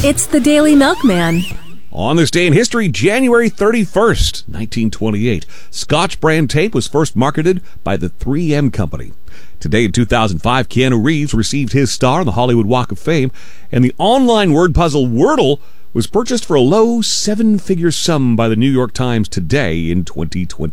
It's the Daily Milkman. On this day in history, January 31st, 1928, Scotch brand tape was first marketed by the 3M Company. Today in 2005, Keanu Reeves received his star on the Hollywood Walk of Fame, and the online word puzzle Wordle was purchased for a low seven-figure sum by the New York Times today in 2020.